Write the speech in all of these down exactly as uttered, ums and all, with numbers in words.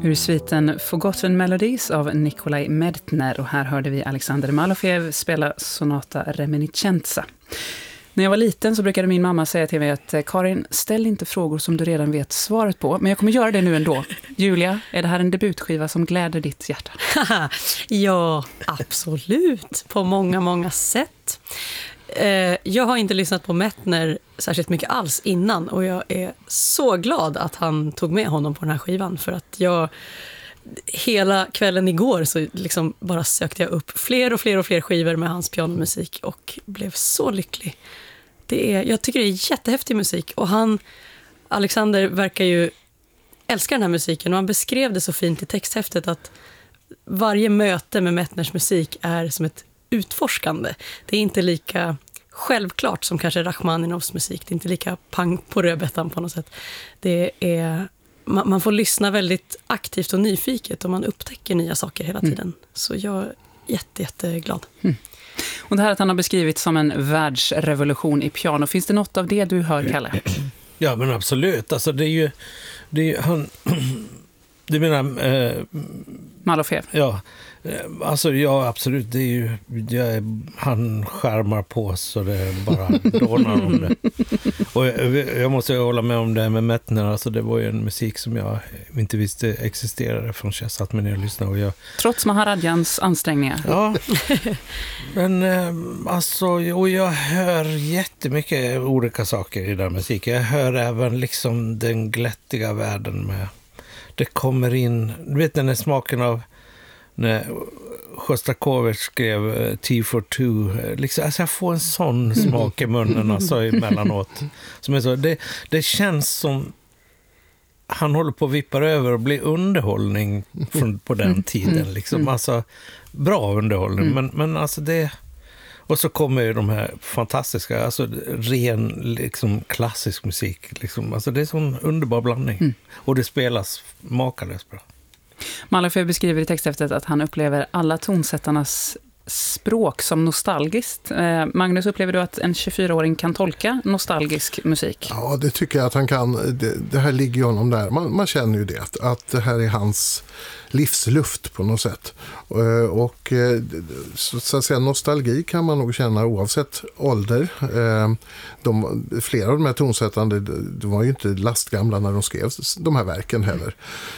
Ur sviten Forgotten Melodies av Nikolaj Medtner, och här hörde vi Alexander Malofeev spela Sonata Reminiscenza. När jag var liten så brukade min mamma säga till mig att Karin, ställ inte frågor som du redan vet svaret på, men jag kommer göra det nu ändå. Julia, är det här en debutskiva som gläder ditt hjärta? Ja, absolut. På många, många sätt. Jag har inte lyssnat på Medtner särskilt mycket alls innan, och jag är så glad att han tog med honom på den här skivan, för att jag hela kvällen igår så liksom bara sökte jag upp fler och fler och fler skivor med hans pianomusik och blev så lycklig. Det är, jag tycker det är jättehäftig musik, och han, Alexander, verkar ju älska den här musiken, och han beskrev det så fint i texthäftet att varje möte med Medtners musik är som ett utforskande. Det är inte lika självklart som kanske Rachmaninovs musik. Det är inte lika pang på rödbetan på något sätt. Det är, man, man får lyssna väldigt aktivt och nyfiket, och man upptäcker nya saker hela tiden. Mm. Så jag är jätte, jätteglad. Mm. Och det här att han har beskrivit som en världsrevolution i piano, finns det något av det du hör, Kalle? Ja, men absolut. Alltså det är ju, det är ju han... Du menar... Eh, Malofeev? Ja, alltså ja, absolut. Det är ju, det, han skärmar på så det bara dånar om det. Och jag, jag måste ju hålla med om det med Medtner. Alltså det var ju en musik som jag inte visste existerade från jag satt mig ner och lyssnade. Och jag, trots Maharadjans ansträngningar. Ja, men alltså, och jag hör jättemycket olika saker i den musiken. Jag hör även liksom den glättiga världen med... Det kommer in, du vet den här smaken av när Sjostakovich skrev T for two, liksom, alltså jag får en sån smak i munnen alltså emellanåt. Som är så, det, det känns som han håller på att vippa över och bli underhållning från, på den tiden. Liksom. Alltså, bra underhållning, men, men alltså det... Och så kommer ju de här fantastiska, alltså ren liksom klassisk musik. Liksom. Alltså det är en sån underbar blandning. Mm. Och det spelas makalöst bra. Malofeev beskriver i texthäftet att han upplever alla tonsättarnas språk som nostalgiskt. Eh, Magnus, upplever du att en tjugofyraåring kan tolka nostalgisk musik? Ja, det tycker jag att han kan. Det, det här ligger ju honom där. Man, man känner ju det, att, att det här är hans livsluft på något sätt. Och, och så, så att säga, nostalgi kan man nog känna oavsett ålder. De, flera av de här tonsättarna, de var ju inte lastgamla när de skrev de här verken heller.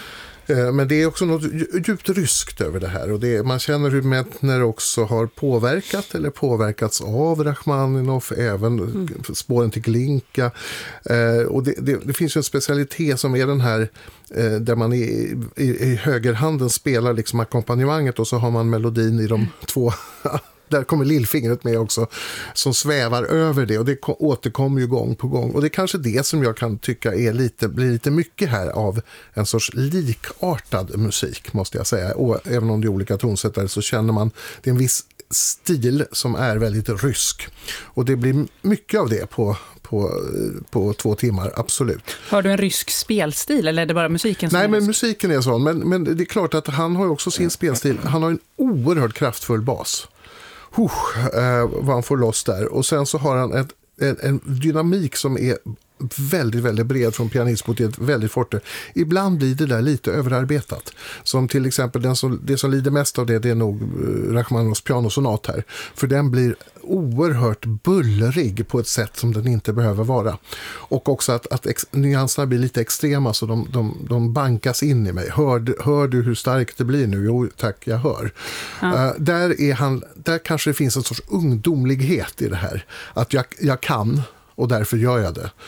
Men det är också något djupt ryskt över det här, och det är, man känner hur Medtner också har påverkat eller påverkats av Rachmaninov, även mm. spåren till Glinka, eh, och det, det, det finns ju en specialitet som är den här eh, där man i, i, i högerhanden spelar liksom ackompanjemanget, och så har man melodin i de mm. två där kommer lillfingret med också, som svävar över det, och det återkommer ju gång på gång. Och det är kanske det som jag kan tycka är lite, blir lite mycket här av en sorts likartad musik, måste jag säga. Och även om det är olika tonsättare så känner man, det är en viss stil som är väldigt rysk. Och det blir mycket av det på, på, på två timmar, absolut. Har du en rysk spelstil, eller är det bara musiken som... Nej, men musiken är sån. Men, men det är klart att han har också sin spelstil. Han har en oerhört kraftfull bas. Husch, eh, vad han får loss där. Och sen så har han ett, en, en dynamik som är väldigt, väldigt bred från pianist mot ett väldigt forte. Ibland blir det där lite överarbetat. Som till exempel den som, det som lider mest av det, det är nog Rachmaninovs pianosonat här. För den blir oerhört bullrig på ett sätt som den inte behöver vara. Och också att, att ex, nyanserna blir lite extrema, så de, de, de bankas in i mig. Hör, hör du hur starkt det blir nu? Jo, tack, jag hör. Ja. Uh, där, är han, där kanske det finns en sorts ungdomlighet i det här. Att jag, jag kan... och därför gör jag det.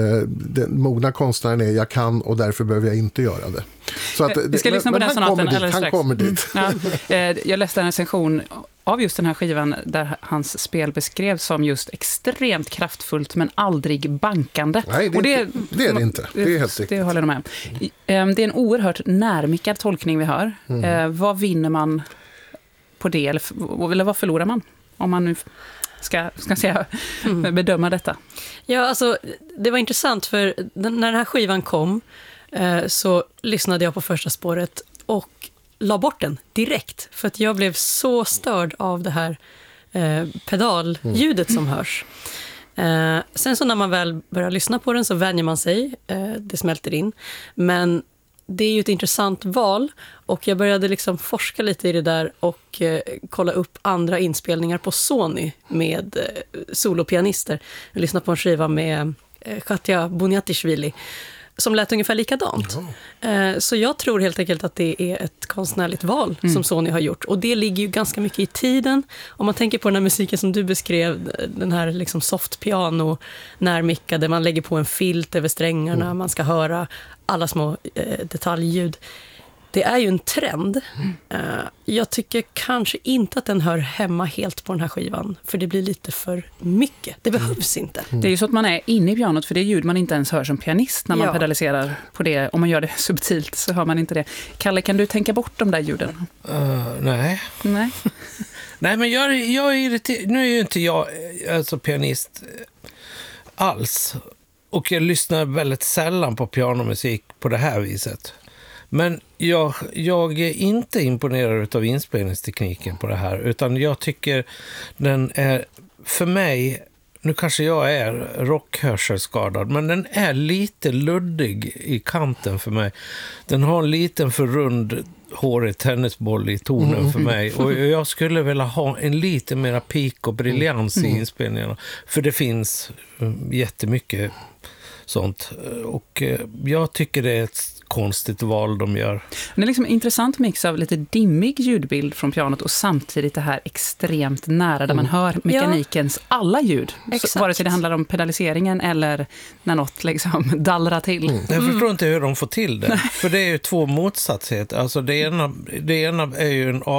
Den mogna konstnären är jag kan, och därför behöver jag inte göra det. Så att, vi ska lyssna på den sonaten alldeles strax. Han kommer dit. Mm. Ja, jag läste en recension av just den här skivan där hans spel beskrevs som just extremt kraftfullt men aldrig bankande. Nej, det, och det, inte, det är det inte. Det är helt riktigt. Det håller jag med. Det är en oerhört närmickad tolkning vi hör. Mm. Vad vinner man på det? Eller, eller vad förlorar man? Om man nu... ska, ska säga, mm. bedöma detta. Ja, alltså det var intressant, för den, när den här skivan kom eh, så lyssnade jag på första spåret och la bort den direkt, för att jag blev så störd av det här eh, pedalljudet mm. som hörs. Eh, sen så när man väl börjar lyssna på den så vänjer man sig, eh, det smälter in, men det är ju ett intressant val och jag började liksom forska lite i det där och eh, kolla upp andra inspelningar på Sony med eh, solopianister. Jag lyssnade på en skiva med eh, Katja Boniatishvili som lät ungefär likadant. Ja. Eh, så jag tror helt enkelt att det är ett konstnärligt val mm. som Sony har gjort. Och det ligger ju ganska mycket i tiden. Om man tänker på den här musiken som du beskrev, den här liksom soft piano närmickade, man lägger på en filt över strängarna, mm. man ska höra alla små eh, detaljljud. Det är ju en trend. Mm. Uh, jag tycker kanske inte att den hör hemma helt på den här skivan. För det blir lite för mycket. Det behövs mm. inte. Mm. Det är ju så att man är inne i pianot, för det är ljud man inte ens hör som pianist när man ja. pedaliserar på det. Om man gör det subtilt så hör man inte det. Kalle, kan du tänka bort de där ljuden? Uh, nej. Nej. Nej, men jag, jag är irriterad. Nu är ju inte jag alltså pianist alls. Och jag lyssnar väldigt sällan på pianomusik på det här viset. Men jag, jag är inte imponerad av inspelningstekniken på det här, utan jag tycker den är, för mig, nu kanske jag är rockhörselskadad, men den är lite luddig i kanten för mig. Den har en liten för rund hårig tennisboll i tonen mm. för mig, och jag skulle vilja ha en lite mera pik och briljans mm. i inspelningarna, för det finns jättemycket sånt, och jag tycker det är ett konstigt val de gör. Det är liksom en intressant mix av lite dimmig ljudbild från pianot och samtidigt det här extremt nära där man hör mekanikens ja. alla ljud. Så, vare sig det handlar om pedaliseringen eller när något liksom dallrar till. Mm. Jag förstår inte hur de får till det. Nej. För det är ju två motsatser. Alltså det ena, det ena är ju en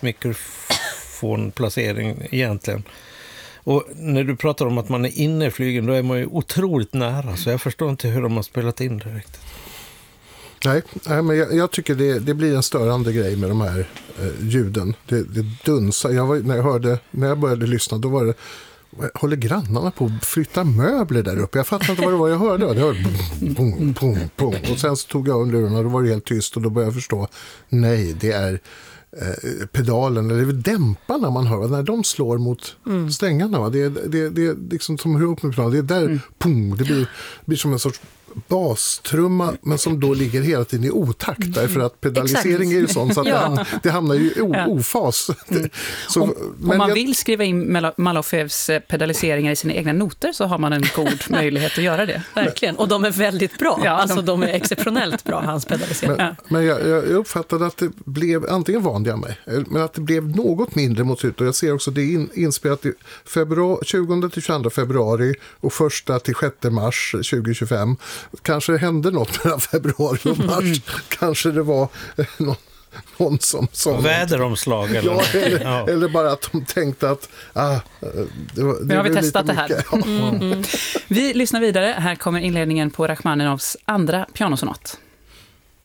avståndsmikrofonplacering egentligen. Och när du pratar om att man är inne i flygen, då är man ju otroligt nära. Så jag förstår inte hur de har spelat in det riktigt. Nej, nej men jag, jag tycker det, det blir en störande grej med de här eh, ljuden. Det, det dunsar. Jag var, när, jag hörde, när jag började lyssna, då var det, håller grannarna på att flytta möbler där uppe? Jag fattade inte vad det var jag hörde. Jag hörde boom, boom, boom, boom. Och sen så tog jag om lurarna och då var det helt tyst och då började jag förstå, nej, det är eh, pedalen eller dämparna man hör när de slår mot mm. strängarna. Va? Det är det, det är liksom som hur upp med pedalen. Det är där, mm. pum, det blir, det blir som en sorts bastrumma, men som då ligger hela tiden i otakt, mm. därför att pedalisering är ju sånt så att ja. det, hamnar, det hamnar ju i o, ja. ofas. Mm. Så, om, men om man jag, vill skriva in Malofevs pedaliseringar i sina egna noter så har man en god möjlighet att göra det. Verkligen, och de är väldigt bra. Ja, alltså de är exceptionellt bra, hans pedaliseringar. Men, ja. men jag, jag uppfattade att det blev, antingen vande jag mig, men att det blev något mindre mot slutet. Och jag ser också det är in, inspelat i februari, tjugonde till tjugosjunde februari och första till sjätte mars tjugohundratjugofem. Kanske det hände något mellan februari och mars. Mm. Kanske det var eh, någon, någon som sa väderomslag eller, ja, eller, ja. eller bara att de tänkte att ah, det var, det nu har vi testat det här. Ja. Mm. Vi lyssnar vidare. Här kommer inledningen på Rachmaninovs andra pianosonat.